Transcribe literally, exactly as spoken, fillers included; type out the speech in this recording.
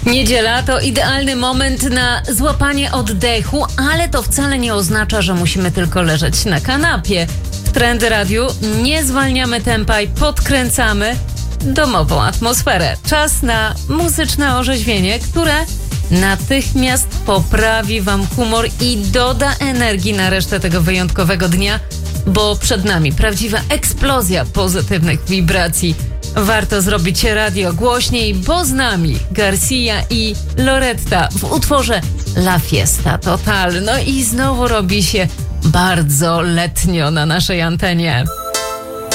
Niedziela to idealny moment na złapanie oddechu, ale to wcale nie oznacza, że musimy tylko leżeć na kanapie. W Trend Radiu nie zwalniamy tempa i podkręcamy domową atmosferę. Czas na muzyczne orzeźwienie, które natychmiast poprawi wam humor i doda energii na resztę tego wyjątkowego dnia, bo przed nami prawdziwa eksplozja pozytywnych wibracji. Warto zrobić radio głośniej, bo z nami Garcia i Loretta w utworze La Fiesta Total. No i znowu robi się bardzo letnio na naszej antenie.